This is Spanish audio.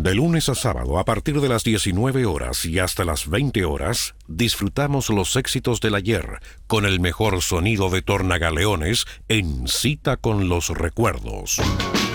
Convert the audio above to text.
De lunes a sábado, a partir de las 19 horas y hasta las 20 horas, disfrutamos los éxitos del ayer con el mejor sonido de tornagaleones en Cita con los Recuerdos.